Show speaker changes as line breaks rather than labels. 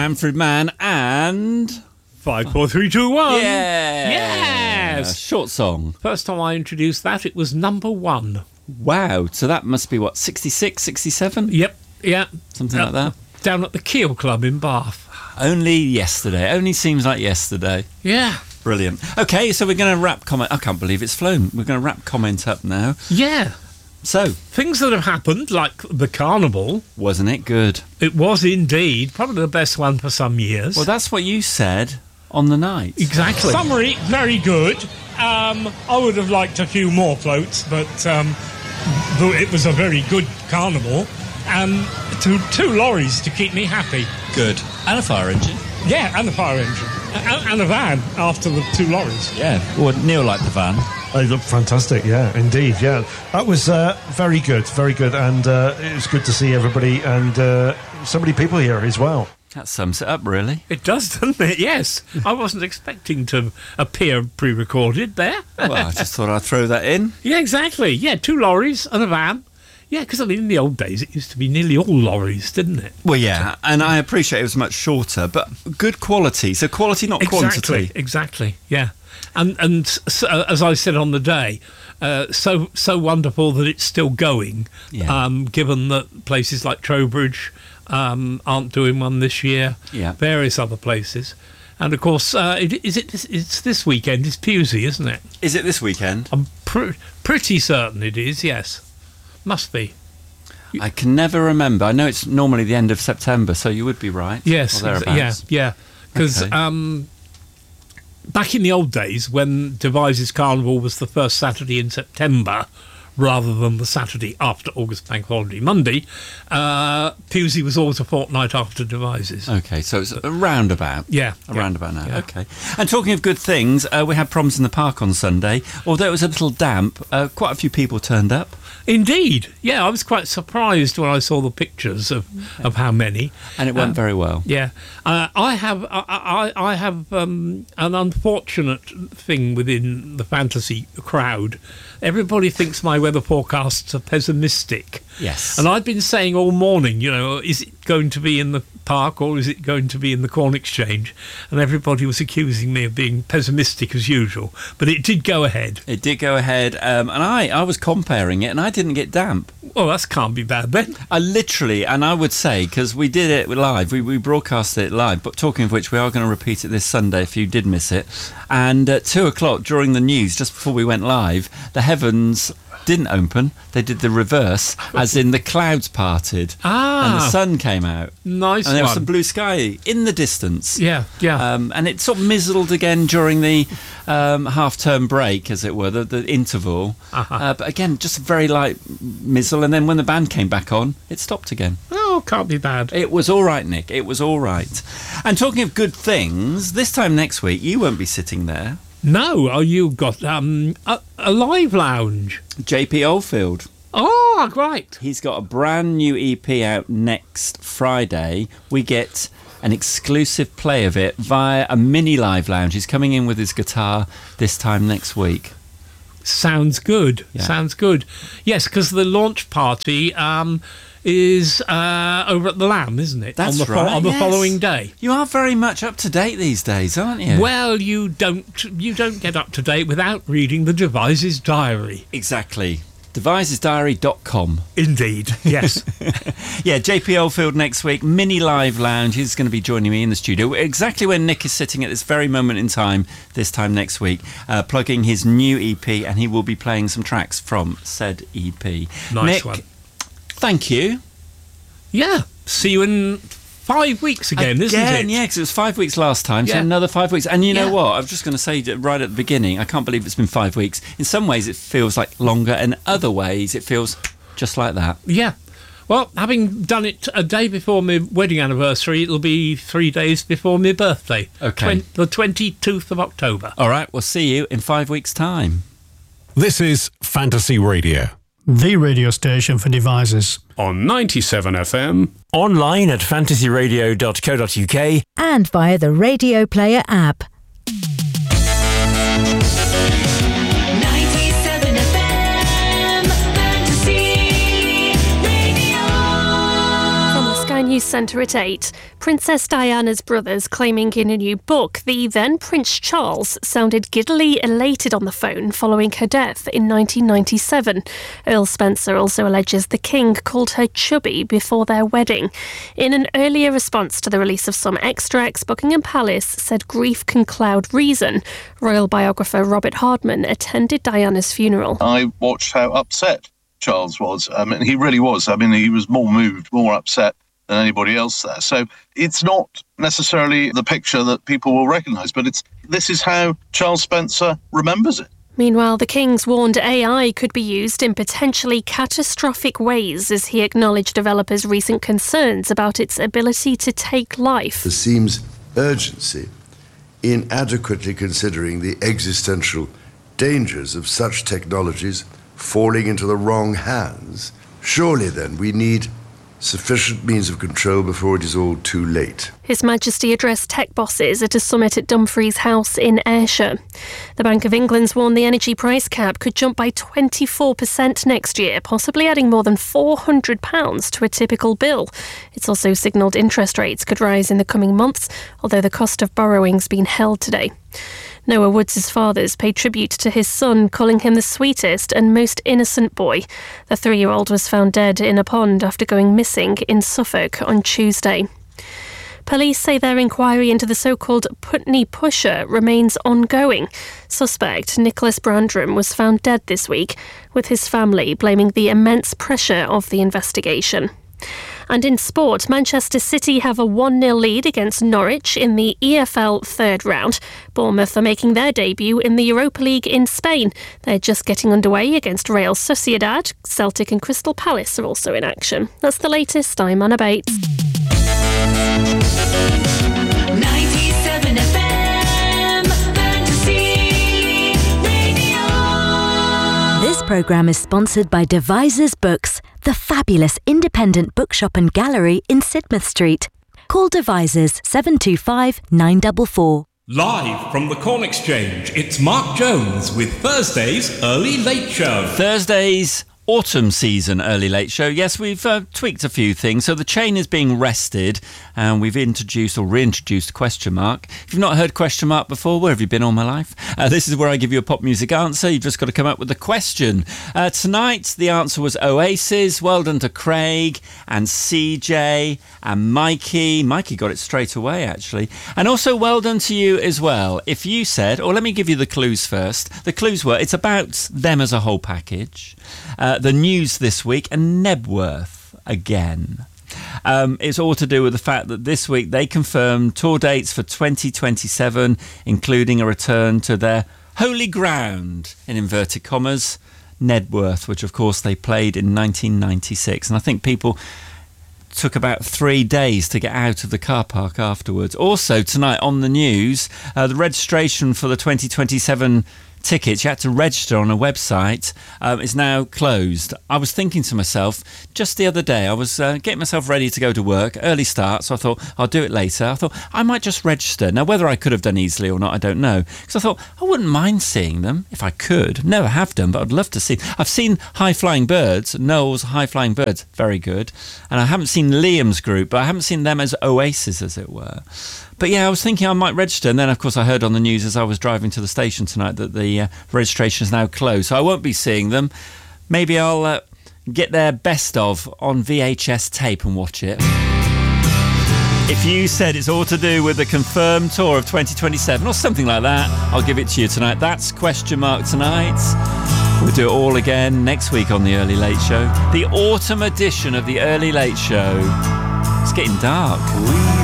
Manfred Mann and
5, 4, 3, 2, 1.
Yeah.
Yes.
Short song.
First time I introduced that, it was number 1.
Wow. So that must be what, 66, 67?
Yep. Yeah.
Something like that.
Down at the Keel Club in Bath.
Only yesterday. Only seems like yesterday.
Yeah.
Brilliant. Okay, so we're going to wrap comment. I can't believe it's flown. We're going to wrap comment up now.
Yeah.
So,
things that have happened, like the carnival.
Wasn't it good?
It was indeed. Probably the best one for some years.
Well, that's what you said on the night.
Exactly.
Summary, very good. I would have liked a few more floats, but it was a very good carnival. Two lorries to keep me happy.
Good. And a fire engine.
Yeah, and a fire engine. And a van after the 2 lorries.
Yeah. Well, Neil liked the van.
They look fantastic, yeah, indeed, yeah. That was very good, and it was good to see everybody and so many people here as well.
That sums it up, really.
It does, doesn't it? Yes. I wasn't expecting to appear pre-recorded there.
Well, I just thought I'd throw that in.
Yeah, exactly. Yeah, 2 lorries and a van. Yeah, because, I mean, in the old days, it used to be nearly all lorries, didn't it?
Well, yeah, and I appreciate it was much shorter, but good quality. So quality, not quantity.
Exactly, yeah. And so, as I said on the day, so wonderful that it's still going, given that places like Trowbridge aren't doing one this year, various other places. And, of course, it's this weekend. It's Pewsey, isn't it?
Is it this weekend?
I'm pretty certain it is, yes. Must be.
I can never remember. I know it's normally the end of September, so you would be right.
Yes, yeah. Because back in the old days, when Devizes Carnival was the first Saturday in September, rather than the Saturday after August Bank Holiday Monday, Pewsey was always a fortnight after Devizes.
Okay, so it's a roundabout.
Yeah.
Roundabout now, okay. And talking of good things, we had Proms in the Park on Sunday. Although it was a little damp, quite a few people turned up.
Indeed, yeah, I was quite surprised when I saw the pictures of how many,
and it went very well.
Yeah, I have an unfortunate thing within the fantasy crowd. Everybody thinks my weather forecasts are pessimistic.
Yes,
and I've been saying all morning, is it going to be in the park or is it going to be in the Corn Exchange? And everybody was accusing me of being pessimistic as usual, but it did go ahead.
It did go ahead, and I was comparing it, and I didn't get damp.
Well, that can't be bad then.
I literally, and I would say, because we did it live, we broadcast it live, but talking of which, we are going to repeat it this Sunday if you did miss it. And at 2 o'clock during the news, just before we went live, the heavens didn't open. They did the reverse, as in the clouds parted and the sun came out.
Nice.
And there was some blue sky in the distance.
Yeah.
And it sort of mizzled again during the half-term break, as it were, the interval. But again, just a very light mizzle. And then when the band came back on, it stopped again.
Oh, can't be bad.
It was all right, Nick. It was all right. And talking of good things, this time next week, you won't be sitting there.
No, you've got a live lounge.
JP Oldfield.
Oh, right.
He's got a brand new EP out next Friday. We get an exclusive play of it via a mini live lounge. He's coming in with his guitar this time next week.
Sounds good.
Yeah.
Sounds good. Yes, because the launch party is over at the Lamb, isn't it?
That's
right. On the following day.
You are very much up to date these days, aren't you?
Well, you don't get up to date without reading the Devizes Diary.
Exactly. DevizesDiary.com.
Indeed, yes.
Yeah, JP Oldfield next week, mini live lounge. He's going to be joining me in the studio exactly when Nick is sitting at this very moment in time, this time next week, plugging his new EP, and he will be playing some tracks from said EP.
Nice
Nick,
one.
Thank you.
Yeah, see you in 5 weeks again, isn't it?
Yeah, because it was 5 weeks last time, so another 5 weeks. And you know what? I was just going to say right at the beginning, I can't believe it's been 5 weeks. In some ways, it feels like longer, and other ways, it feels just like that.
Yeah. Well, having done it a day before my wedding anniversary, it'll be 3 days before my birthday.
Okay.
The 22nd of October.
All right, we'll see you in 5 weeks' time.
This is Fantasy Radio,
the radio station for Devizes.
On 97 FM.
Online at fantasyradio.co.uk.
And via the Radio Player app.
97 FM Fantasy Radio.
From the Sky News
News Centre at 8. Princess Diana's brothers claiming in a new book the then Prince Charles sounded giddily elated on the phone following her death in 1997. Earl Spencer also alleges the King called her chubby before their wedding. In an earlier response to the release of some extracts, Buckingham Palace said grief can cloud reason. Royal biographer Robert Hardman attended Diana's funeral.
I watched how upset Charles was. He really was. He was more moved, more upset than anybody else there. So it's not necessarily the picture that people will recognise, but this is how Charles Spencer remembers it.
Meanwhile, the King's warned AI could be used in potentially catastrophic ways as he acknowledged developers' recent concerns about its ability to take life.
There seems urgency in adequately considering the existential dangers of such technologies falling into the wrong hands. Surely then we need sufficient means of control before it is all too late.
His Majesty addressed tech bosses at a summit at Dumfries House in Ayrshire. The Bank of England's warned the energy price cap could jump by 24% next year, possibly adding more than £400 to a typical bill. It's also signalled interest rates could rise in the coming months, although the cost of borrowing's been held today. Noah Woods' fathers paid tribute to his son, calling him the sweetest and most innocent boy. The 3-year-old was found dead in a pond after going missing in Suffolk on Tuesday. Police say their inquiry into the so-called Putney Pusher remains ongoing. Suspect Nicholas Brandram was found dead this week, with his family blaming the immense pressure of the investigation. And in sport, Manchester City have a 1-0 lead against Norwich in the EFL third round. Bournemouth are making their debut in the Europa League in Spain. They're just getting underway against Real Sociedad. Celtic and Crystal Palace are also in action. That's the latest. I'm Anna Bates.
97 FM Fantasy Radio.
This programme is sponsored by Devisers Books, the fabulous independent bookshop and gallery in Sidmouth Street. Call Devisers 725 944.
Live from the Corn Exchange, it's Mark Jones with Thursday's Early Late Show.
Thursday's autumn season early late show. Yes, we've tweaked a few things. So the chain is being rested and we've introduced or reintroduced question mark. If you've not heard question mark before, where have you been all my life? This is where I give you a pop music answer. You've just got to come up with the question. Tonight the answer was Oasis. Well done to Craig and CJ and Mikey. Mikey got it straight away actually. And also well done to you as well. If you said, or let me give you the clues first. The clues were it's about them as a whole package. The news this week and Nebworth again. It's all to do with the fact that this week they confirmed tour dates for 2027, including a return to their holy ground, in inverted commas, Nebworth, which of course they played in 1996. And I think people took about 3 days to get out of the car park afterwards. Also tonight on the news, the registration for the 2027 tickets you had to register on a website is now closed. I was thinking to myself just the other day, I was getting myself ready to go to work, early start, so I thought I'll do it later. I thought I might just register. Now whether I could have done easily or not I don't know, because I thought I wouldn't mind seeing them if I could. Never have done, but I'd love to see. I've seen High Flying Birds, Noel's High Flying Birds, very good, and I haven't seen Liam's group, but I haven't seen them as Oasis as it were. But yeah, I was thinking I might register, and then of course I heard on the news as I was driving to the station tonight that the registration is now closed, so I won't be seeing them. Maybe I'll get their best of on VHS tape and watch it. If you said it's all to do with the confirmed tour of 2027 or something like that, I'll give it to you tonight. That's question mark tonight. We'll do it all again next week on the Early Late Show. The autumn edition of the Early Late Show. It's getting dark.